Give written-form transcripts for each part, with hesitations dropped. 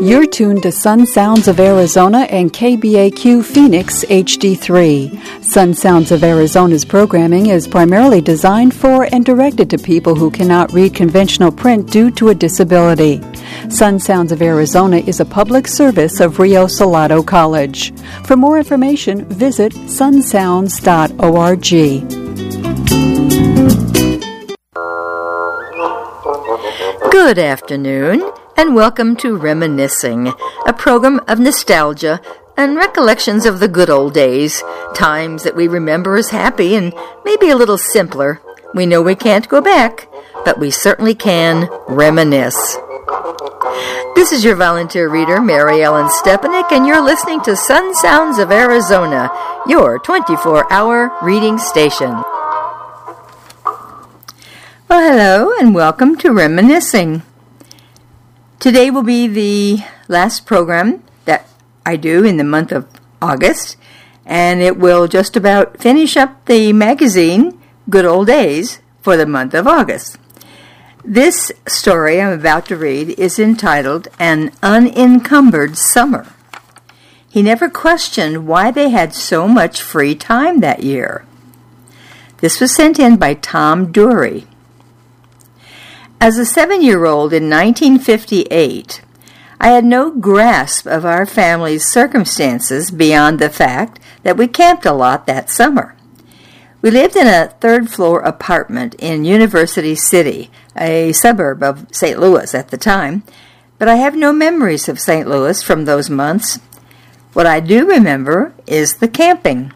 You're tuned to Sun Sounds of Arizona and KBAQ Phoenix HD3. Sun Sounds of Arizona's programming is primarily designed for and directed to people who cannot read conventional print due to a disability. Sun Sounds of Arizona is a public service of Rio Salado College. For more information, visit sunsounds.org. Good afternoon, and welcome to Reminiscing, a program of nostalgia and recollections of the good old days, times that we remember as happy and maybe a little simpler. We know we can't go back, but we certainly can reminisce. This is your volunteer reader, Mary Ellen Stepanek, and you're listening to Sun Sounds of Arizona, your 24-hour reading station. Well, hello, and welcome to Reminiscing. Today will be the last program that I do in the month of August, and it will just about finish up the magazine, Good Old Days, for the month of August. This story I'm about to read is entitled An Unencumbered Summer. He never questioned why they had so much free time that year. This was sent in by Tom Dury. As a 7-year-old in 1958, I had no grasp of our family's circumstances beyond the fact that we camped a lot that summer. We lived in a third-floor apartment in University City, a suburb of St. Louis at the time, but I have no memories of St. Louis from those months. What I do remember is the camping.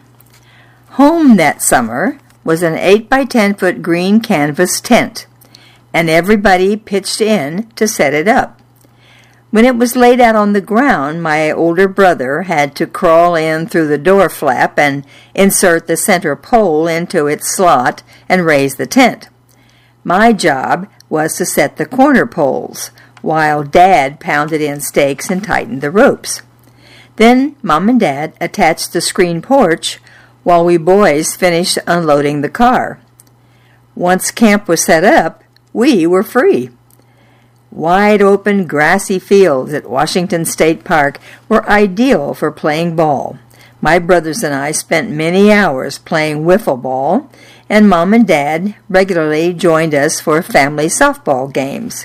Home that summer was an 8-by-10-foot green canvas tent, and everybody pitched in to set it up. When it was laid out on the ground, my older brother had to crawl in through the door flap and insert the center pole into its slot and raise the tent. My job was to set the corner poles, while Dad pounded in stakes and tightened the ropes. Then Mom and Dad attached the screen porch while we boys finished unloading the car. Once camp was set up, we were free. Wide open grassy fields at Washington State Park were ideal for playing ball. My brothers and I spent many hours playing wiffle ball, and Mom and Dad regularly joined us for family softball games.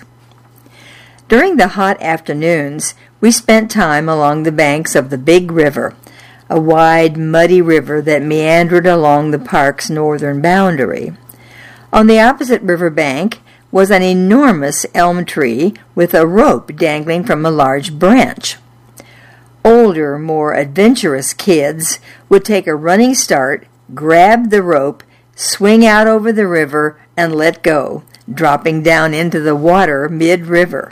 During the hot afternoons, we spent time along the banks of the Big River, a wide, muddy river that meandered along the park's northern boundary. On the opposite river bank was an enormous elm tree with a rope dangling from a large branch. Older, more adventurous kids would take a running start, grab the rope, swing out over the river, and let go, dropping down into the water mid-river.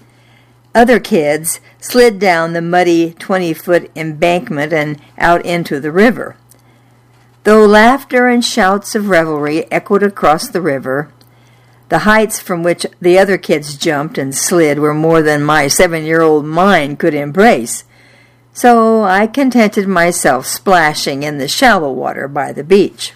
Other kids slid down the muddy 20-foot embankment and out into the river. Though laughter and shouts of revelry echoed across the river, the heights from which the other kids jumped and slid were more than my 7-year-old mind could embrace, so I contented myself splashing in the shallow water by the beach.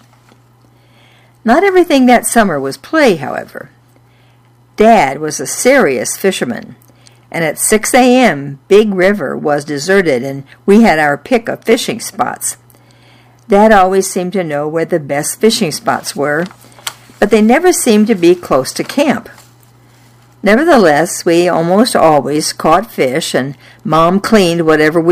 Not everything that summer was play, however. Dad was a serious fisherman, and at 6 a.m. Big River was deserted and we had our pick of fishing spots. Dad always seemed to know where the best fishing spots were, but they never seemed to be close to camp. Nevertheless, we almost always caught fish, and Mom cleaned whatever we